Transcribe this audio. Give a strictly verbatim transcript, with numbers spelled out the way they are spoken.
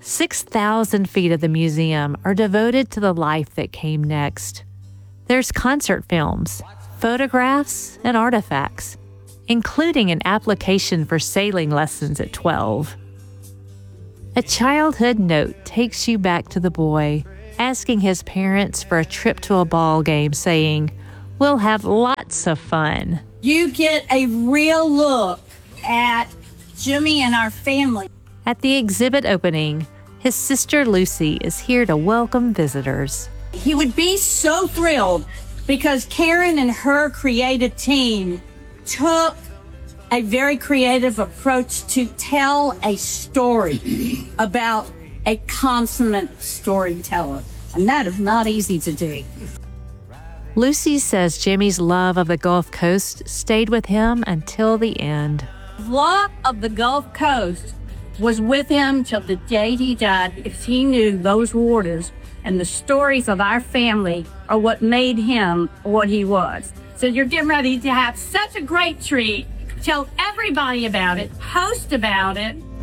six thousand feet of the museum are devoted to the life that came next. There's concert films, photographs, and artifacts, including an application for sailing lessons at twelve. A childhood note takes you back to the boy, asking his parents for a trip to a ball game, saying, "We'll have lots of fun." You get a real look at Jimmy and our family. At the exhibit opening, his sister Lucy is here to welcome visitors. He would be so thrilled because Karen and her creative team took a very creative approach to tell a story about a consummate storyteller. And that is not easy to do. Lucy says Jimmy's love of the Gulf Coast stayed with him until the end. Love of the Gulf Coast was with him till the day he died, because he knew those waters and the stories of our family are what made him what he was. So you're getting ready to have such a great treat. Tell everybody about it, post about it,